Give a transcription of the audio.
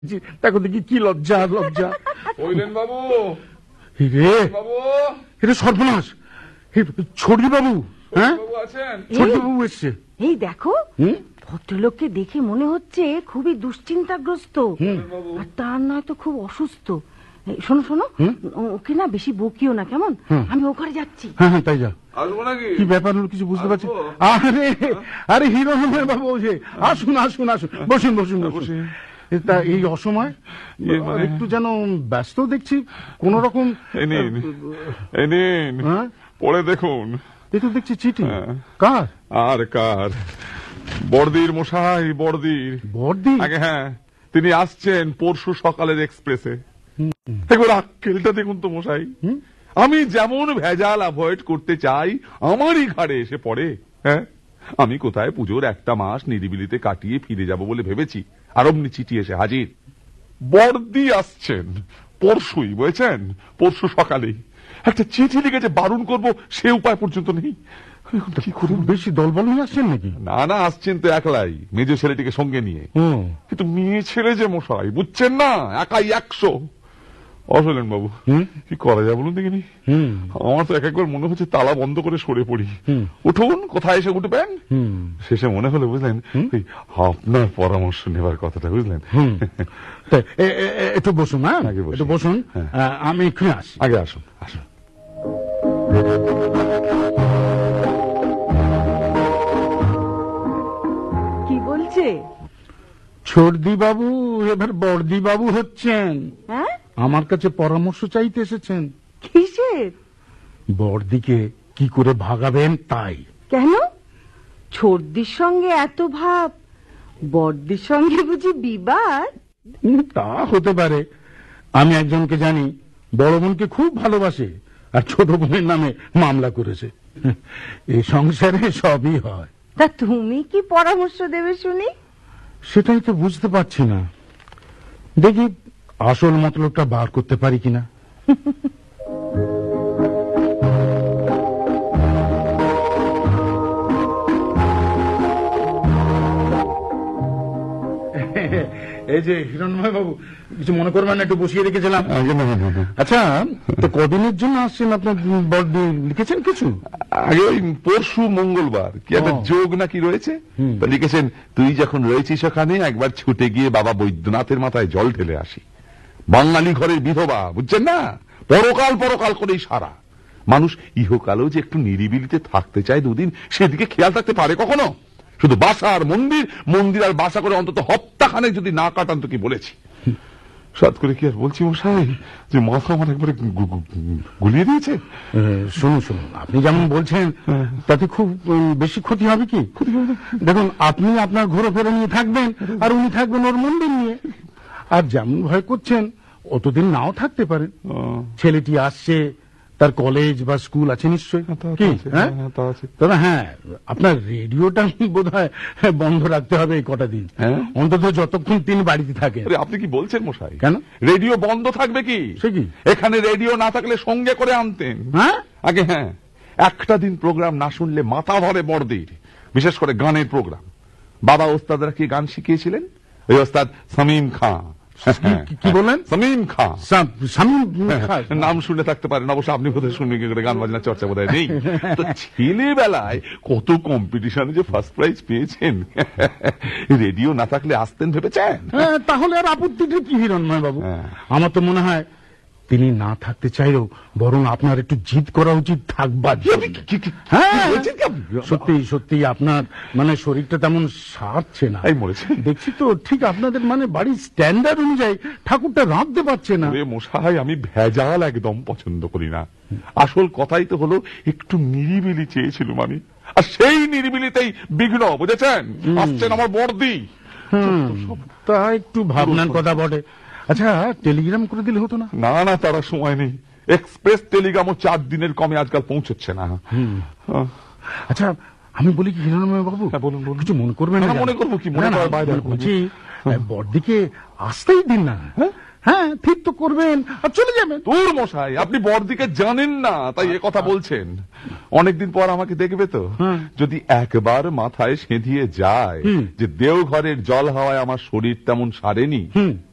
দেখো দেখি কি লজ্জা লজ্জা। বাবু রে এটা সর্বনাশ, ছোটি বাবু। হ্যাঁ ছোটি বাবু এসছে। এই দেখো ভদ্রলোককে দেখে মনে হচ্ছে খুবই দুশ্চিন্তাগ্রস্ত, আর তার নয় তো খুব অসুস্থ। শোনো শোনো, ওকে না বেশি বকিও না কেমন, আমি ওখানে যাচ্ছি। হ্যাঁ হ্যাঁ তাই যা। কি ব্যাপার হলো কিছু বুঝতে পারছি। আরে আরে হিরণময় বাবু, আসুন আসুন আসুন, বসুন বসুন বসুন। তা এই অসময় একটু যেন ব্যস্ত দেখছি কোন রকম। পড়ে দেখুন, এই তো দেখছি চিঠি। কার? আর কার? বড়দির মশাই, বড়দির। বড়দি? আগে হ্যাঁ, তিনি আসছেন পরশু সকালের এক্সপ্রেসে। একবার আক্কেলটা দেখুন তো মশাই, আমি যেমন ভেজাল অ্যাভয়েড করতে চাই আমারই ঘাড়ে এসে পড়ে। হ্যাঁ, আমি কোথায় পুজোর একটা মাস নিরিবিলিতে কাটিয়ে ফিরে যাব বলে ভেবেছি, আর অমনি চিঠি এসে হাজির। বড়দি আসছেন পরশুই, বুঝেছেন, পরশু সকালেই। একটা চিঠি লিখেছে বারণ করব, সে উপায় পর্যন্ত নেই। কি করুন, বেশি দলবল নিয়ে আসছেন নাকি? না না, আসছেন তো একলাই, মেজ ছেলেটিকে সঙ্গে নিয়ে। কিন্তু মেয়ে ছেলে যে মশাই, বুঝছেন না, একাই 100। অশোলেন বাবু, কি করা যায় বলুন দেখিনি? আমার তো একবার মনে হচ্ছে তালা বন্ধ করে সরে পড়ি। উঠুন, কোথায় এসে উঠবেন? শেষে মনে হলো বুঝলেন, আপনার পরামর্শ নেবার কথাটা, বুঝলেন। একটু বসুন। হ্যাঁ একটু বসুন, আমি এক্ষুনি আসি। আগে আসুন আসুন। কি বলছে? ছোটদি বাবু এবার বড়দি বাবু হচ্ছেন। হ্যাঁ, আমার কাছে পরামর্শ চাইতে এসেছেন। কিসের? বড়দিকে কি করে ভাগাবেন তাই। কেন? ছোটদির সঙ্গে এত ভাব, বড়দির সঙ্গে বুঝি বিবাদ? তা হতে পারে। আমি একজনকে জানি, বড় বোনকে খুব ভালোবাসে, আর ছোট বোনের নামে মামলা করেছে। এই সংসারে সবই হয়। তা তুমি কি পরামর্শ দেবে শুনি? সেটাই তো বুঝতে পারছি না, দেখি আসল মতলবটা বার করতে পারি কিনা। এই যে হিরণময় বাবু, কিছু মনে করবেন না, একটু বসিয়ে রেখেছিলাম। আচ্ছা, তো কদিনের জন্য আসছেন আপনার বড়দি? লিখেছেন কিছু? আগে ওই পরশু মঙ্গলবার কি একটা যোগ নাকি রয়েছে, তা লিখেছেন, তুই যখন রয়েছিস ওখানে একবার ছুটে গিয়ে বাবা বৈদ্যনাথের মাথায় জল ঢেলে আসি। বাঙালি ঘরের বিধবা, বুঝছেন না, পরকাল পরকাল করেই সারা। মানুষ ইহকালেও যে একটু নিরিবিলিতে থাকতে চায় দুদিন, সেদিকে খেয়াল থাকতে পারে কখনো? শুধু বাসা আর মন্দির, মন্দির আর বাসা করে অন্তত হপ্তাখানে যদি না কাটান তো কি বলেছি। সাত করে কি আর বলছি মশাই, যে মাথা আমার একবারে গুলিয়ে দিয়েছে। শুনুন শুনুন, আপনি যেমন বলছেন তাতে খুব বেশি ক্ষতি হবে কি? দেখুন, আপনি আপনার ঘোরাফেরা নিয়ে থাকবেন, আর উনি থাকবেন ওর মন্দির নিয়ে। আর যেমন ভয় করছেন, অতদিন নাও থাকতে পারেন। ছেলেটি আসছে, তার কলেজ বা স্কুল আছে নিশ্চয়ই। তবে হ্যাঁ, আপনার রেডিওটা বোধহয় বন্ধ রাখতে হবে এই কটা দিন, অন্তত যতক্ষণ তিনি বাড়িতে থাকেন। আপনি কি বলছেন মশাই? কেন রেডিও বন্ধ থাকবে? কি সে কি? এখানে রেডিও না থাকলে সঙ্গে করে আনতেন। আগে হ্যাঁ, একটা দিন প্রোগ্রাম না শুনলে মাথা ধরে বড়দির, বিশেষ করে গানের প্রোগ্রাম। বাবা ওস্তাদরা কি গান শিখিয়েছিলেন? ওই ওস্তাদ শামীম খান। কি বলেন? শামীম খান। শামীম খান নাম শুনে থাকতে পারেন, অবশ্য আপনি বোধহয় শুনবেন কি করে, গান বাজনার চর্চা বোধহয় নেই। তো ছেলেবেলায় কত কম্পিটিশনে যে ফার্স্ট প্রাইজ পেয়েছেন, রেডিও না থাকলে আসতেন ভেবেছেন? তাহলে আর আপত্তিটা কি হিরণময় বাবু? আমার তো মনে হয় তিনি না থাকতে চাইলেও বরং আপনার একটু জিদ করা উচিত থাকবার। সত্যি সত্যি আপনার মানে শরীরটা তেমন সারছে না, দেখছি তো। ঠিক আপনাদের মানে বাড়ির স্ট্যান্ডার্ড অনুযায়ী ঠাকুরটা রাঁধতে পারছে না। মশাই, আমি ভেজাল একদম পছন্দ করি না। আসল কথাই তো হলো একটু নিরিবিলি চেয়েছিলাম আমি, আর সেই নিরিবিলিতেই বিঘ্ন, বুঝেছেন? আসছেন আমার বড়দি। তা একটু ভাবনার কথা বটে। আচ্ছা, টেলিগ্রাম করে দিলে হতো না? না না, তারা সময় নেই। এক্সপ্রেস টেলিগ্রামও 4 দিনের কমে আজকাল পৌঁছচ্ছে না। আচ্ছা, আমি বলি কি হিরণময় বাবু, কিছু মনে করবেন না? মনে করবো কি, মনে করার বাইরে বলছি, বড়দিকে আসতেই দিন না। হ্যাঁ, ঠিক তো করবেন আর চলে যাবেন। তোর মশাই, আপনি বড়দিকে জানেন না তাই এ কথা বলছেন। অনেকদিন পর আমাকে দেখবে তো, যদি একবার মাথায় সেঁধিয়ে যায় যে দেওঘরের জল হাওয়ায় আমার শরীর তেমন সারেনি,